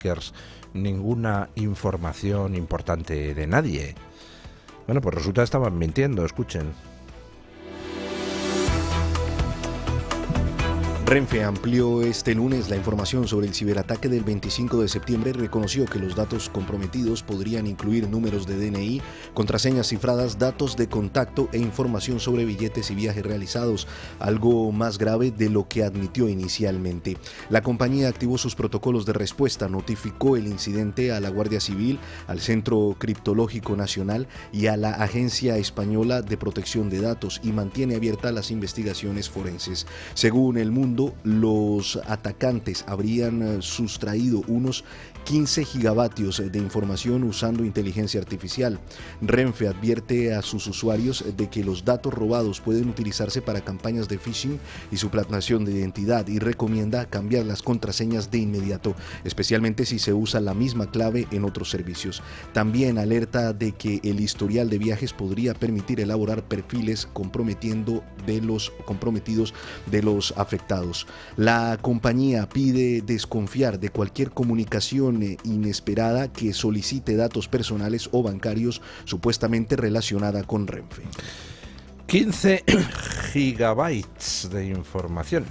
hackers ninguna información importante de nadie. Bueno, pues resulta que estaban mintiendo, escuchen. Renfe amplió este lunes la información sobre el ciberataque del 25 de septiembre y reconoció que los datos comprometidos podrían incluir números de DNI, contraseñas cifradas, datos de contacto e información sobre billetes y viajes realizados, algo más grave de lo que admitió inicialmente. La compañía activó sus protocolos de respuesta, notificó el incidente a la Guardia Civil, al Centro Criptológico Nacional y a la Agencia Española de Protección de Datos y mantiene abiertas las investigaciones forenses. Según El Mundo, los atacantes habrían sustraído unos 15 gigavatios de información usando inteligencia artificial. Renfe advierte a sus usuarios de que los datos robados pueden utilizarse para campañas de phishing y suplantación de identidad y recomienda cambiar las contraseñas de inmediato, especialmente si se usa la misma clave en otros servicios. También alerta de que el historial de viajes podría permitir elaborar perfiles comprometidos de los afectados. La compañía pide desconfiar de cualquier comunicación inesperada que solicite datos personales o bancarios supuestamente relacionada con Renfe. 15 gigabytes de información.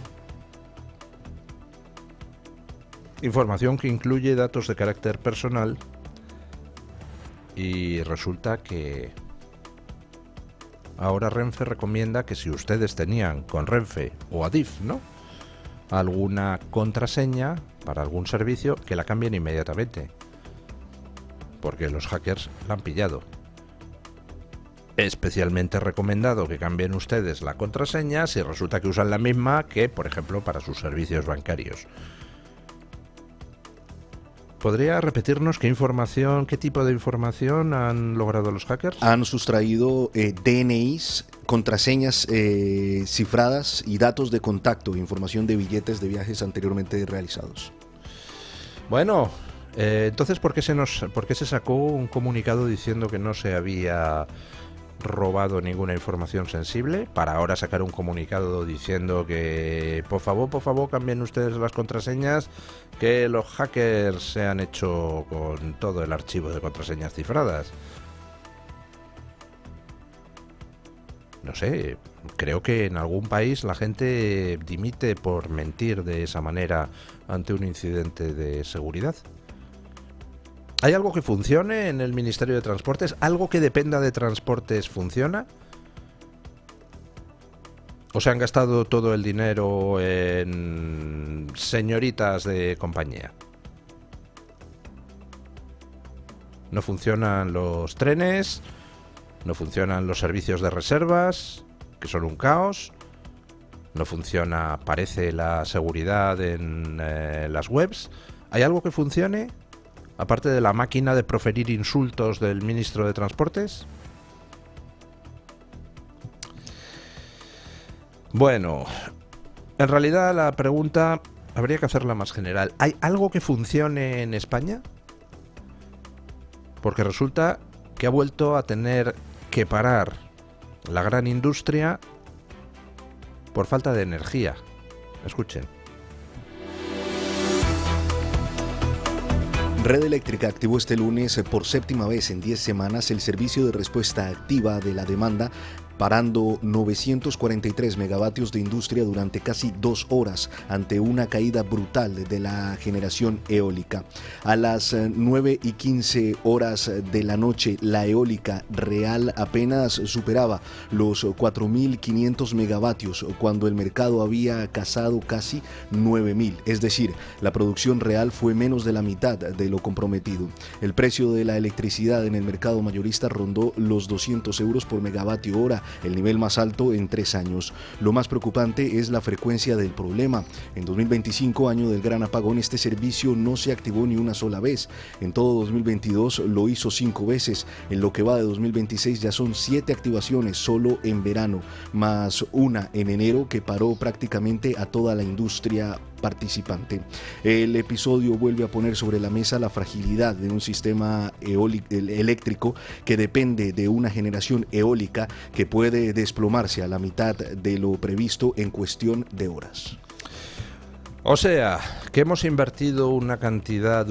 Información que incluye datos de carácter personal y resulta que ahora Renfe recomienda que si ustedes tenían con Renfe o Adif, ¿no?, alguna contraseña para algún servicio, que la cambien inmediatamente, porque los hackers la han pillado. Especialmente recomendado que cambien ustedes la contraseña si resulta que usan la misma que, por ejemplo, para sus servicios bancarios. ¿Podría repetirnos qué tipo de información han logrado los hackers? Han sustraído DNIs, contraseñas cifradas y datos de contacto, información de billetes de viajes anteriormente realizados. Bueno, entonces, ¿por qué se sacó un comunicado diciendo que no se había robado ninguna información sensible, para ahora sacar un comunicado diciendo que por favor cambien ustedes las contraseñas, que los hackers se han hecho con todo el archivo de contraseñas cifradas? No sé, creo que en algún país la gente dimite por mentir de esa manera ante un incidente de seguridad. ¿Hay algo que funcione en el Ministerio de Transportes? ¿Algo que dependa de Transportes funciona? ¿O se han gastado todo el dinero en señoritas de compañía? No funcionan los trenes, no funcionan los servicios de reservas, que son un caos, no funciona, parece, la seguridad en las webs. ¿Hay algo que funcione? Aparte de la máquina de proferir insultos del ministro de Transportes. Bueno, en realidad la pregunta habría que hacerla más general. ¿Hay algo que funcione en España? Porque resulta que ha vuelto a tener que parar la gran industria por falta de energía. Escuchen. Red Eléctrica activó este lunes por séptima vez en 10 semanas el servicio de respuesta activa de la demanda, parando 943 megavatios de industria durante casi 2 horas ante una caída brutal de la generación eólica. A las 9:15 horas de la noche, la eólica real apenas superaba los 4.500 megavatios cuando el mercado había cazado casi 9.000, es decir, la producción real fue menos de la mitad de lo comprometido. El precio de la electricidad en el mercado mayorista rondó los 200 euros por megavatio hora, el nivel más alto en 3 años. Lo más preocupante es la frecuencia del problema. En 2025, año del gran apagón, este servicio no se activó ni una sola vez. En todo 2022 lo hizo 5 veces. En lo que va de 2026 ya son 7 activaciones solo en verano, más una en enero que paró prácticamente a toda la industria participante. El episodio vuelve a poner sobre la mesa la fragilidad de un sistema eléctrico que depende de una generación eólica que puede desplomarse a la mitad de lo previsto en cuestión de horas. O sea, que hemos invertido una cantidad